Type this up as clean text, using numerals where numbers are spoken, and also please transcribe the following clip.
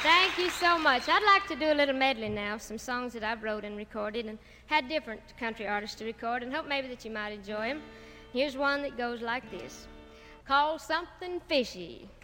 Thank you so much. I'd like to do a little medley now, some songs that I've wrote and recorded and had different country artists to record, and hope maybe that you might enjoy them. Here's one that goes like this, called Something Fishy.